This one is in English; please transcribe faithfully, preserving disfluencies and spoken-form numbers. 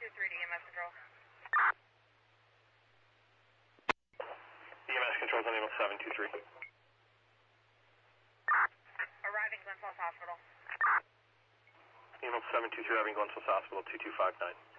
two three to E M S control. E M S control's on ambulance seven two three. Arriving Glen Falls Hospital. Ambulance seven two three, arriving Glen Falls Hospital, two two five nine.